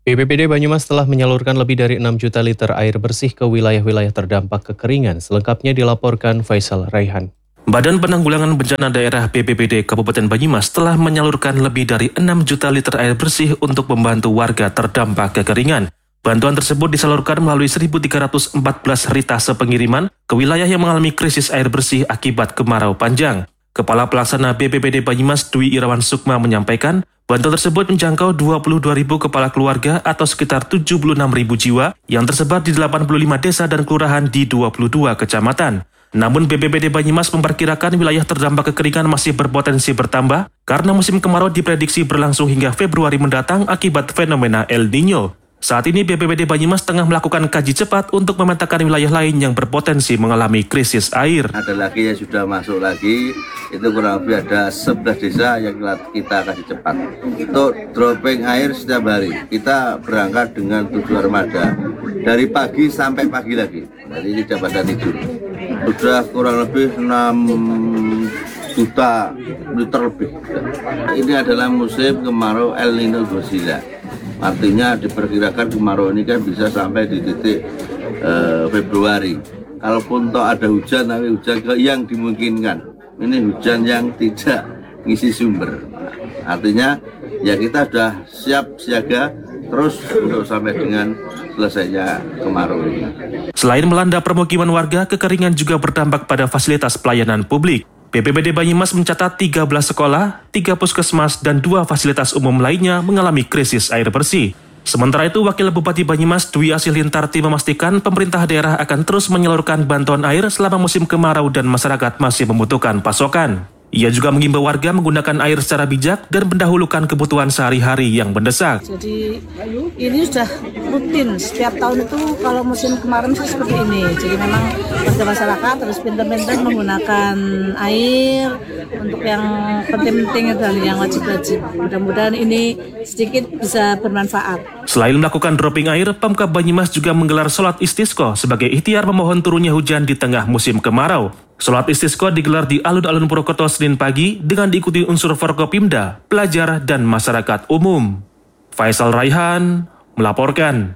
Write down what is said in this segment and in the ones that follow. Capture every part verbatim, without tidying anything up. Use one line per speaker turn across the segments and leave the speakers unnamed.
B P B D Banyumas telah menyalurkan lebih dari enam juta liter air bersih ke wilayah-wilayah terdampak kekeringan. Selengkapnya dilaporkan Faisal Raihan.
Badan Penanggulangan Bencana Daerah B P B D Kabupaten Banyumas telah menyalurkan lebih dari enam juta liter air bersih untuk membantu warga terdampak kekeringan. Bantuan tersebut disalurkan melalui seribu tiga ratus empat belas ritase pengiriman ke wilayah yang mengalami krisis air bersih akibat kemarau panjang. Kepala Pelaksana B P B D Banyumas Dwi Irawan Sukma menyampaikan, bantuan tersebut menjangkau dua puluh dua ribu kepala keluarga atau sekitar tujuh puluh enam ribu jiwa yang tersebar di delapan puluh lima desa dan kelurahan di dua puluh dua kecamatan. Namun B P B D Banyumas memperkirakan wilayah terdampak kekeringan masih berpotensi bertambah karena musim kemarau diprediksi berlangsung hingga Februari mendatang akibat fenomena El Nino. Saat ini B P B D Banyumas tengah melakukan kaji cepat untuk memetakan wilayah lain yang berpotensi mengalami krisis air.
Ada lagi yang sudah masuk lagi, itu kurang lebih ada sebelas desa yang kita kasih cepat. Untuk dropping air setiap hari, kita berangkat dengan tujuh armada. Dari pagi sampai pagi lagi, jadi tidak pada tidur. Sudah kurang lebih enam juta liter lebih. Ini adalah musim kemarau El Nino Godzilla. Artinya diperkirakan kemarau ini kan bisa sampai di titik uh, Februari. Kalaupun toh ada hujan, tapi hujan yang dimungkinkan. Ini hujan yang tidak ngisi sumber. Artinya ya kita sudah siap siaga terus untuk sampai dengan selesainya kemarau ini.
Selain melanda permukiman warga, kekeringan juga berdampak pada fasilitas pelayanan publik. B P B D Banyumas mencatat tiga belas sekolah, tiga puskesmas, dan dua fasilitas umum lainnya mengalami krisis air bersih. Sementara itu, Wakil Bupati Banyumas Dwi Asih Lintarti memastikan pemerintah daerah akan terus menyalurkan bantuan air selama musim kemarau dan masyarakat masih membutuhkan pasokan. Ia juga mengimbau warga menggunakan air secara bijak dan mendahulukan kebutuhan sehari-hari yang mendesak.
Jadi ini sudah rutin, setiap tahun itu kalau musim kemarin sih seperti ini. Jadi memang warga masyarakat harus pintar-pintar menggunakan air untuk yang penting-penting dan yang wajib-wajib. Mudah-mudahan ini sedikit bisa bermanfaat.
Selain melakukan dropping air, Pemkab Banyumas juga menggelar sholat istisqa sebagai ikhtiar memohon turunnya hujan di tengah musim kemarau. Sholat istisqa digelar di alun-alun Purwokerto Senin pagi dengan diikuti unsur Forkopimda, pelajar, dan masyarakat umum. Faisal Raihan melaporkan.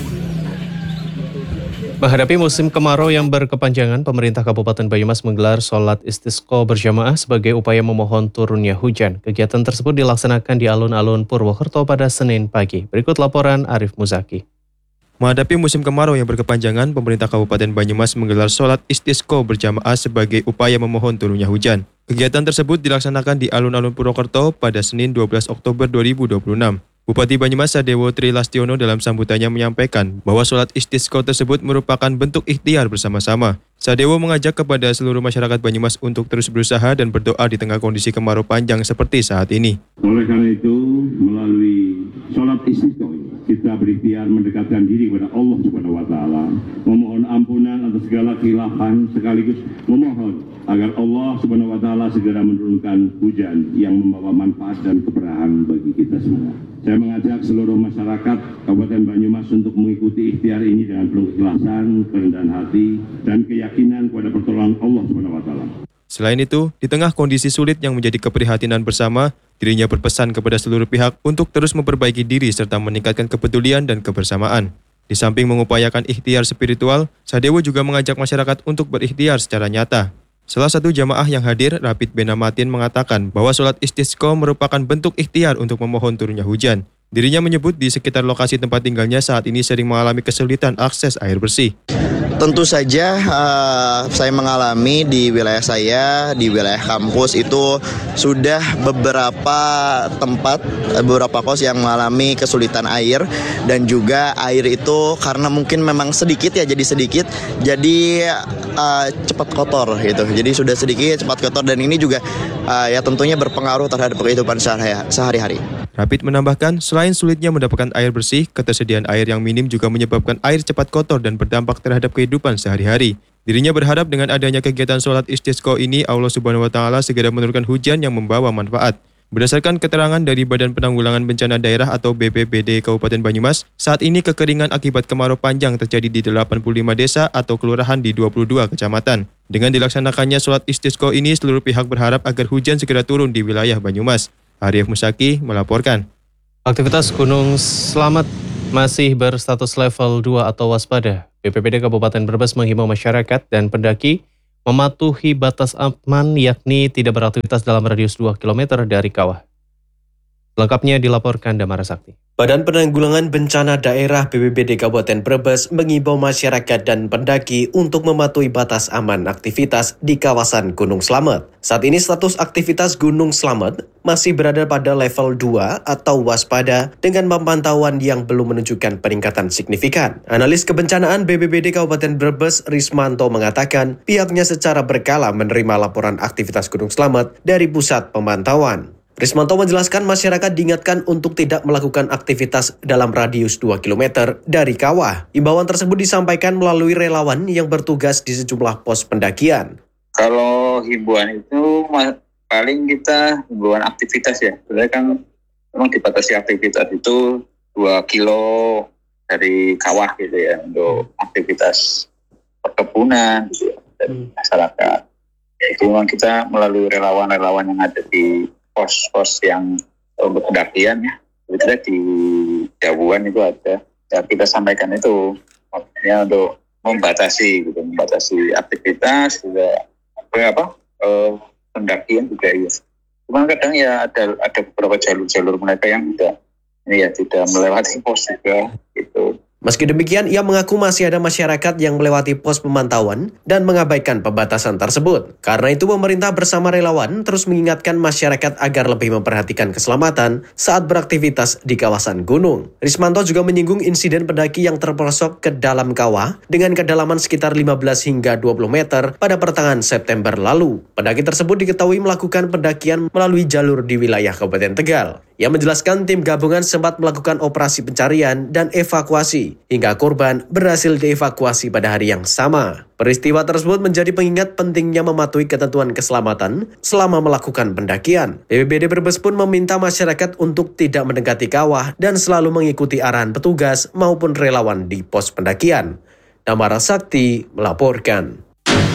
Menghadapi musim kemarau yang berkepanjangan, pemerintah Kabupaten Banyumas menggelar sholat istisqa berjamaah sebagai upaya memohon turunnya hujan. Kegiatan tersebut dilaksanakan di alun-alun Purwokerto pada Senin pagi. Berikut laporan Arif Muzaki.
Menghadapi musim kemarau yang berkepanjangan, pemerintah Kabupaten Banyumas menggelar sholat istisqa berjamaah sebagai upaya memohon turunnya hujan. Kegiatan tersebut dilaksanakan di alun-alun Purwokerto pada Senin dua belas Oktober dua ribu dua puluh enam. Bupati Banyumas Sadewo Tri Lastiono dalam sambutannya menyampaikan bahwa sholat istisqa tersebut merupakan bentuk ikhtiar bersama-sama. Sadewo mengajak kepada seluruh masyarakat Banyumas untuk terus berusaha dan berdoa di tengah kondisi kemarau panjang seperti saat ini.
Oleh karena itu, melalui sholat istisqa kita berikhtiar mendekatkan diri kepada Allah Subhanahu wa taala, memohon ampunan atas segala kesalahan sekaligus memohon agar Allah Subhanahu wa taala segera menurunkan hujan yang membawa manfaat dan keberkahan bagi kita semua. Saya mengajak seluruh masyarakat Kabupaten Banyumas untuk mengikuti ikhtiar ini dengan penuh ikhlasan, kerendahan hati, dan keyakinan kepada pertolongan Allah Subhanahu wa taala.
Selain itu, di tengah kondisi sulit yang menjadi keprihatinan bersama, dirinya berpesan kepada seluruh pihak untuk terus memperbaiki diri serta meningkatkan kepedulian dan kebersamaan. Di samping mengupayakan ikhtiar spiritual, Sadewo juga mengajak masyarakat untuk berikhtiar secara nyata. Salah satu jamaah yang hadir, Rapid Benamatin, mengatakan bahwa sholat istisqa merupakan bentuk ikhtiar untuk memohon turunnya hujan. Dirinya menyebut di sekitar lokasi tempat tinggalnya saat ini sering mengalami kesulitan akses air bersih.
Tentu saja uh, saya mengalami di wilayah saya, di wilayah kampus itu sudah beberapa tempat, beberapa kos yang mengalami kesulitan air. Dan juga air itu karena mungkin memang sedikit ya, jadi sedikit, jadi uh, cepat kotor gitu. Jadi sudah sedikit, cepat kotor, dan ini juga uh, ya tentunya berpengaruh terhadap kehidupan sehari-hari.
Rapid menambahkan, selain sulitnya mendapatkan air bersih, ketersediaan air yang minim juga menyebabkan air cepat kotor dan berdampak terhadap kehidupan sehari-hari. Dirinya berharap dengan adanya kegiatan sholat istisqa ini, Allah Subhanahu wa taala segera menurunkan hujan yang membawa manfaat. Berdasarkan keterangan dari Badan Penanggulangan Bencana Daerah atau B P B D Kabupaten Banyumas, saat ini kekeringan akibat kemarau panjang terjadi di delapan puluh lima desa atau kelurahan di dua puluh dua kecamatan. Dengan dilaksanakannya sholat istisqa ini, seluruh pihak berharap agar hujan segera turun di wilayah Banyumas. Arif Muzaki melaporkan.
Aktivitas Gunung Slamet Masih berstatus level dua atau waspada, B P B D Kabupaten Brebes menghimbau masyarakat dan pendaki mematuhi batas aman yakni tidak beraktivitas dalam radius dua kilometer dari kawah. Lengkapnya dilaporkan Damara Sakti.
Badan Penanggulangan Bencana Daerah B P B D Kabupaten Brebes mengimbau masyarakat dan pendaki untuk mematuhi batas aman aktivitas di kawasan Gunung Slamet. Saat ini status aktivitas Gunung Slamet masih berada pada level dua atau waspada dengan pemantauan yang belum menunjukkan peningkatan signifikan. Analis kebencanaan B P B D Kabupaten Brebes Rismanto mengatakan pihaknya secara berkala menerima laporan aktivitas Gunung Slamet dari pusat pemantauan. Rismanto menjelaskan masyarakat diingatkan untuk tidak melakukan aktivitas dalam radius dua kilometer dari kawah. Imbauan tersebut disampaikan melalui relawan yang bertugas di sejumlah pos pendakian.
Kalau himbauan itu paling kita himbauan aktivitas ya. Sebenarnya kan memang dibatasi aktivitas itu dua kilo dari kawah gitu ya untuk aktivitas perkebunan gitu ya, dari masyarakat. Itu memang kita melalui relawan-relawan yang ada di pos-pos yang untuk pendakian ya, sebetulnya di Jauhan itu ada. Ya, kita sampaikan itu maksudnya untuk membatasi, gitu, membatasi aktivitas juga apa eh, pendakian juga ya. Cuma kadang ya ada ada beberapa jalur-jalur mereka yang tidak ini ya tidak melewati pos juga gitu.
Meski demikian, ia mengaku masih ada masyarakat yang melewati pos pemantauan dan mengabaikan pembatasan tersebut. Karena itu, pemerintah bersama relawan terus mengingatkan masyarakat agar lebih memperhatikan keselamatan saat beraktivitas di kawasan gunung. Rismanto juga menyinggung insiden pendaki yang terperosok ke dalam kawah dengan kedalaman sekitar lima belas hingga dua puluh meter pada pertengahan September lalu. Pendaki tersebut diketahui melakukan pendakian melalui jalur di wilayah Kabupaten Tegal. Ia menjelaskan tim gabungan sempat melakukan operasi pencarian dan evakuasi hingga korban berhasil dievakuasi pada hari yang sama. Peristiwa tersebut menjadi pengingat pentingnya mematuhi ketentuan keselamatan selama melakukan pendakian. B P B D Brebes pun meminta masyarakat untuk tidak mendekati kawah dan selalu mengikuti arahan petugas maupun relawan di pos pendakian. Damara Sakti melaporkan.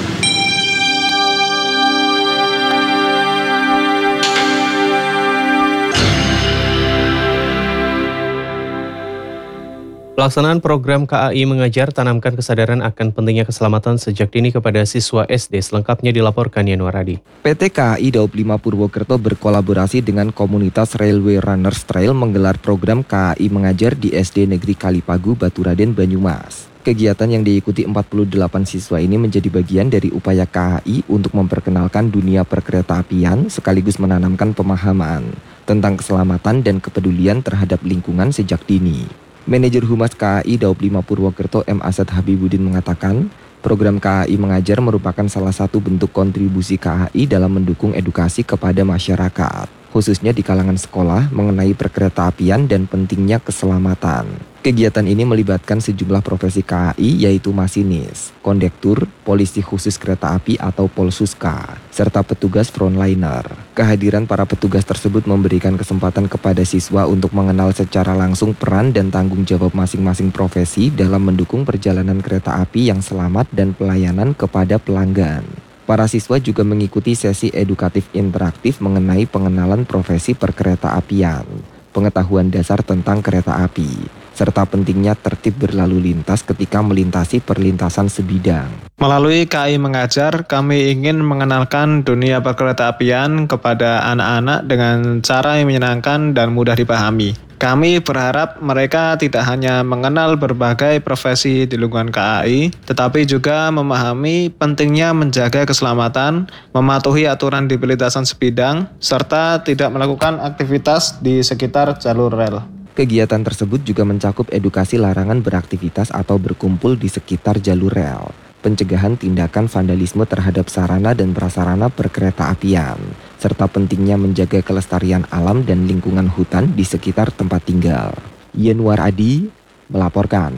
Pelaksanaan program K A I Mengajar tanamkan kesadaran akan pentingnya keselamatan sejak dini kepada siswa S D. Selengkapnya dilaporkan Yanuar Adi.
P T K A I Daob lima Purwokerto berkolaborasi dengan komunitas Railway Runners Trail menggelar program K A I Mengajar di S D Negeri Kalipagu, Baturaden, Banyumas. Kegiatan yang diikuti empat puluh delapan siswa ini menjadi bagian dari upaya K A I untuk memperkenalkan dunia perkeretaapian sekaligus menanamkan pemahaman tentang keselamatan dan kepedulian terhadap lingkungan sejak dini. Manajer Humas K A I Daob lima Purwokerto M. Asad Habibuddin mengatakan, program K A I Mengajar merupakan salah satu bentuk kontribusi K A I dalam mendukung edukasi kepada masyarakat, khususnya di kalangan sekolah mengenai perkeretaapian dan pentingnya keselamatan. Kegiatan ini melibatkan sejumlah profesi K A I yaitu masinis, kondektur, polisi khusus kereta api atau Polsuska, serta petugas frontliner. Kehadiran para petugas tersebut memberikan kesempatan kepada siswa untuk mengenal secara langsung peran dan tanggung jawab masing-masing profesi dalam mendukung perjalanan kereta api yang selamat dan pelayanan kepada pelanggan. Para siswa juga mengikuti sesi edukatif interaktif mengenai pengenalan profesi perkeretaapian, pengetahuan dasar tentang kereta api, serta pentingnya tertib berlalu lintas ketika melintasi perlintasan sebidang.
Melalui K A I Mengajar, kami ingin mengenalkan dunia perkeretaapian kepada anak-anak dengan cara yang menyenangkan dan mudah dipahami. Kami berharap mereka tidak hanya mengenal berbagai profesi di lingkungan K A I, tetapi juga memahami pentingnya menjaga keselamatan, mematuhi aturan di perlintasan sebidang, serta tidak melakukan aktivitas di sekitar jalur rel.
Kegiatan tersebut juga mencakup edukasi larangan beraktivitas atau berkumpul di sekitar jalur rel, pencegahan tindakan vandalisme terhadap sarana dan prasarana perkeretaapian, serta pentingnya menjaga kelestarian alam dan lingkungan hutan di sekitar tempat tinggal. Yanuar Adi melaporkan.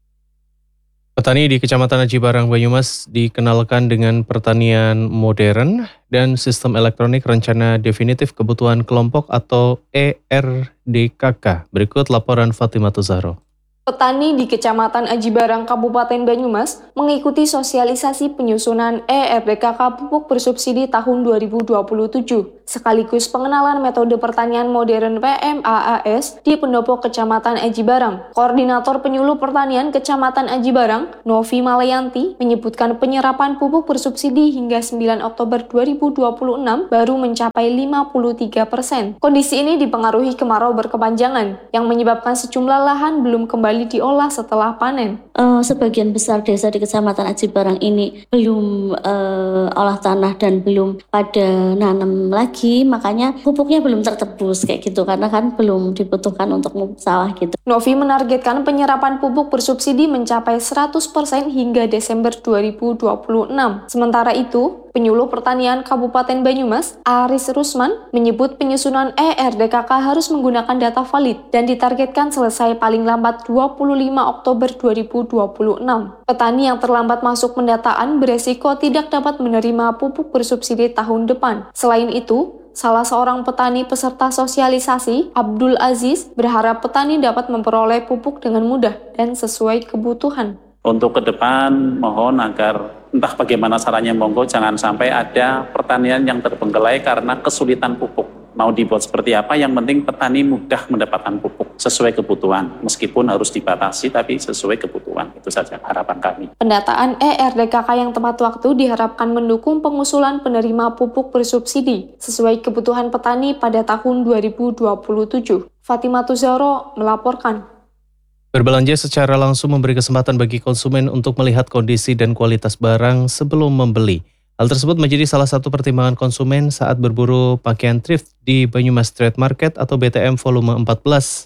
Petani di Kecamatan Aji Barang, Banyumas dikenalkan dengan pertanian modern dan sistem elektronik rencana definitif kebutuhan kelompok atau E R D K K. Berikut laporan Fatimah Tuzahro.
Petani di Kecamatan Aji Barang, Kabupaten Banyumas mengikuti sosialisasi penyusunan E R D K K pupuk bersubsidi tahun dua ribu dua puluh tujuh. sekaligus pengenalan metode pertanian modern P M A A S di pendopo Kecamatan Aji Barang. Koordinator Penyuluh Pertanian Kecamatan Aji Barang, Novi Malayanti, menyebutkan penyerapan pupuk bersubsidi hingga sembilan Oktober dua ribu dua puluh enam baru mencapai lima puluh tiga persen. Kondisi ini dipengaruhi kemarau berkepanjangan yang menyebabkan sejumlah lahan belum kembali diolah setelah panen.
Uh, sebagian besar desa di Kecamatan Aji Barang ini belum uh, olah tanah dan belum pada nanam lagi, makanya pupuknya belum tertebus kayak gitu karena kan belum dibutuhkan untuk sawah gitu.
Novi menargetkan penyerapan pupuk bersubsidi mencapai seratus persen hingga Desember dua ribu dua puluh enam. Sementara itu, Penyuluh Pertanian Kabupaten Banyumas, Aris Rusman, menyebut penyusunan E R D K K harus menggunakan data valid dan ditargetkan selesai paling lambat dua puluh lima Oktober dua ribu dua puluh enam. Petani yang terlambat masuk pendataan beresiko tidak dapat menerima pupuk bersubsidi tahun depan. Selain itu, salah seorang petani peserta sosialisasi, Abdul Aziz, berharap petani dapat memperoleh pupuk dengan mudah dan sesuai kebutuhan.
Untuk ke depan, mohon agar entah bagaimana caranya, monggo jangan sampai ada pertanian yang terbengkelai karena kesulitan pupuk. Mau dibuat seperti apa, yang penting petani mudah mendapatkan pupuk sesuai kebutuhan. Meskipun harus dibatasi, tapi sesuai kebutuhan. Itu saja harapan kami.
Pendataan E R D K K yang tepat waktu diharapkan mendukung pengusulan penerima pupuk bersubsidi sesuai kebutuhan petani pada tahun dua ribu dua puluh tujuh. Fatimah Tuzaro melaporkan.
Berbelanja secara langsung memberi kesempatan bagi konsumen untuk melihat kondisi dan kualitas barang sebelum membeli. Hal tersebut menjadi salah satu pertimbangan konsumen saat berburu pakaian thrift di Banyumas Street Market atau B T M volume empat belas.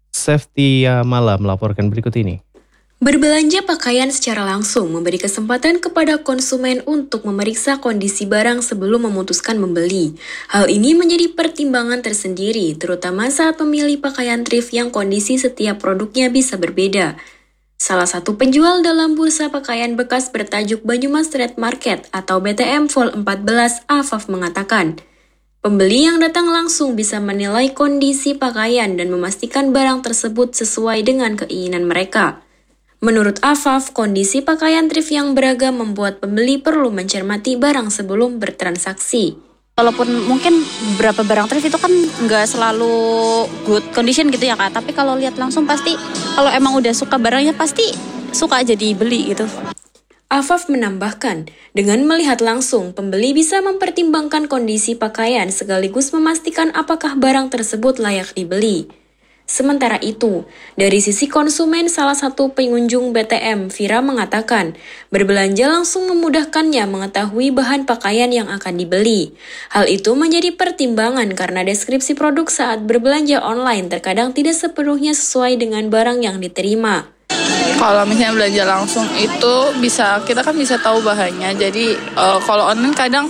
Seftia Mala melaporkan berikut ini.
Berbelanja pakaian secara langsung memberi kesempatan kepada konsumen untuk memeriksa kondisi barang sebelum memutuskan membeli. Hal ini menjadi pertimbangan tersendiri, terutama saat memilih pakaian thrift yang kondisi setiap produknya bisa berbeda. Salah satu penjual dalam bursa pakaian bekas bertajuk Banyumas Street Market atau B T M Vol empat belas, Afaf mengatakan, pembeli yang datang langsung bisa menilai kondisi pakaian dan memastikan barang tersebut sesuai dengan keinginan mereka. Menurut Afaf, kondisi pakaian thrift yang beragam membuat pembeli perlu mencermati barang sebelum bertransaksi.
Walaupun mungkin beberapa barang thrift itu kan nggak selalu good condition gitu ya Kak, tapi kalau lihat langsung pasti kalau emang udah suka barangnya pasti suka jadi beli gitu.
Afaf menambahkan, dengan melihat langsung, pembeli bisa mempertimbangkan kondisi pakaian sekaligus memastikan apakah barang tersebut layak dibeli. Sementara itu, dari sisi konsumen, salah satu pengunjung B T M, Vira mengatakan, berbelanja langsung memudahkannya mengetahui bahan pakaian yang akan dibeli. Hal itu menjadi pertimbangan karena deskripsi produk saat berbelanja online terkadang tidak sepenuhnya sesuai dengan barang yang diterima.
Kalau misalnya belanja langsung itu bisa kita kan bisa tahu bahannya. Jadi uh, kalau online kadang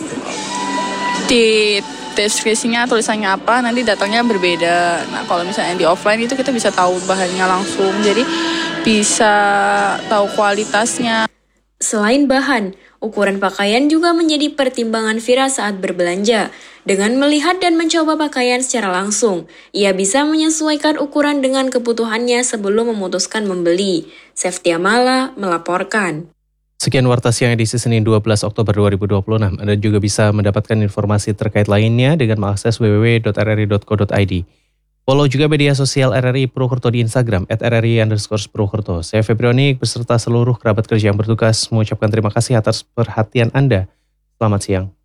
di deskripsinya tulisannya apa, nanti datangnya berbeda. Nah kalau misalnya di offline itu kita bisa tahu bahannya langsung, jadi bisa tahu kualitasnya.
Selain bahan, ukuran pakaian juga menjadi pertimbangan Vira saat berbelanja. Dengan melihat dan mencoba pakaian secara langsung, ia bisa menyesuaikan ukuran dengan kebutuhannya sebelum memutuskan membeli. Seftia Mala melaporkan.
Sekian Warta Siang edisi Senin dua belas Oktober dua ribu dua puluh enam. Anda juga bisa mendapatkan informasi terkait lainnya dengan mengakses w w w titik r r i titik co titik i d. Follow juga media sosial R R I Purwokerto di Instagram at r r i underscore Purwokerto. Saya Febrionik beserta seluruh kerabat kerja yang bertugas mengucapkan terima kasih atas perhatian Anda. Selamat siang.